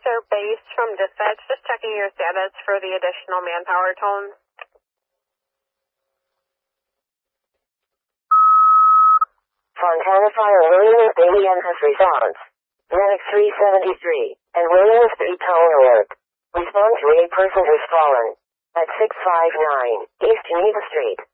Officer Base from dispatch, just checking your status for the additional manpower tones. Fontana Fire Williams Bailey M has response. Medic 373 and Williams B tone alert. Respond to a person who's fallen at 659 East Geneva Street.